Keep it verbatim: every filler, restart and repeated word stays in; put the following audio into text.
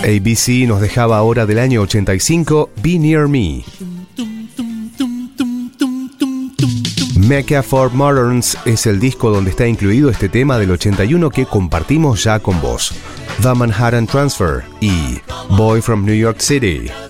A B C nos dejaba ahora del año ochenta y cinco, Be Near Me. Mecca for Moderns es el disco donde está incluido este tema del ochenta y uno que compartimos ya con vos. The Manhattan Transfer y Boy from New York City.